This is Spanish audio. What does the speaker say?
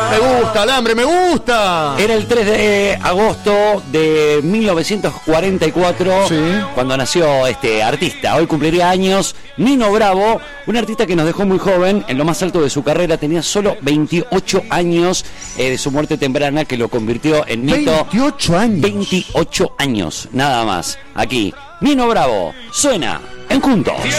Me gusta, Alambre, me gusta. Era el 3 de agosto de 1944, Sí. cuando nació este artista. Hoy cumpliría años Nino Bravo, un artista que nos dejó muy joven, en lo más alto de su carrera. Tenía solo 28 años de su muerte temprana, que lo convirtió en mito. 28 años. 28 años, nada más. Aquí, Nino Bravo, suena en Juntos.